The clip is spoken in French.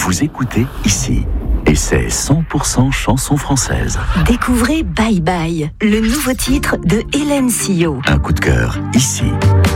Vous écoutez ici. Et c'est 100% chanson française. Découvrez Bye Bye, le nouveau titre de Hélène Sillot. Un coup de cœur ici.